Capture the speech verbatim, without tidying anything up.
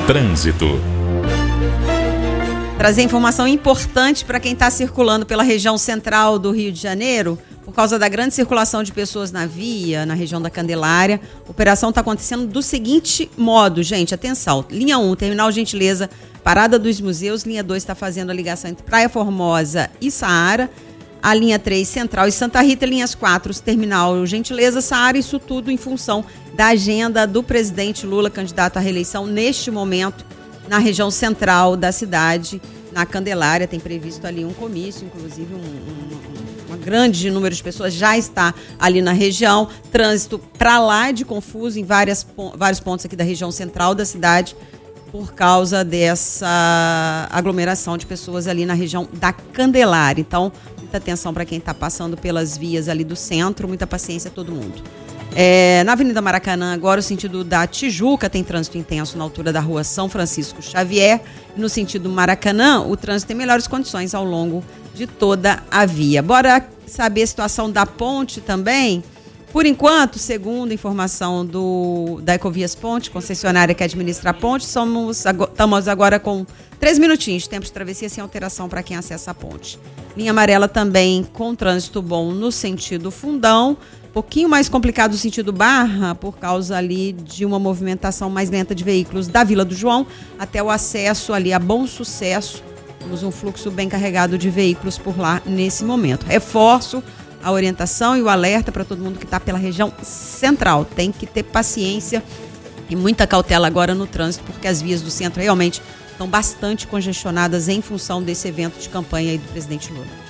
Trânsito. Trazer informação importante para quem está circulando pela região central do Rio de Janeiro, por causa da grande circulação de pessoas na via, na região da Candelária. A operação está acontecendo do seguinte modo, gente, atenção. Linha um, Terminal Gentileza, Parada dos Museus. Linha dois está fazendo a ligação entre Praia Formosa e Saara. A linha três, Central e Santa Rita. Linhas quatro, Terminal Gentileza, Saara. Isso tudo em função da agenda do presidente Lula, candidato à reeleição, neste momento, na região central da cidade, na Candelária. Tem previsto ali um comício, inclusive um, um, um grande número de pessoas já está ali na região. Trânsito para lá de confuso em várias, vários pontos aqui da região central da cidade, por causa dessa aglomeração de pessoas ali na região da Candelária. Então, muita atenção para quem está passando pelas vias ali do centro, muita paciência a todo mundo. É, na Avenida Maracanã, agora o sentido da Tijuca tem trânsito intenso na altura da rua São Francisco Xavier. No sentido Maracanã, o trânsito tem melhores condições ao longo de toda a via. Bora saber a situação da ponte também? Por enquanto, segundo a informação do, da Ecovias Ponte, concessionária que administra a ponte, somos, estamos agora com três minutinhos de tempo de travessia sem alteração para quem acessa a ponte. Linha amarela também com trânsito bom no sentido Fundão. Pouquinho mais complicado o sentido Barra, por causa ali de uma movimentação mais lenta de veículos da Vila do João até o acesso ali a Bom Sucesso. Temos um fluxo bem carregado de veículos por lá nesse momento. Reforço a orientação e o alerta para todo mundo que está pela região central. Tem que ter paciência e muita cautela agora no trânsito, porque as vias do centro realmente estão bastante congestionadas em função desse evento de campanha aí do presidente Lula.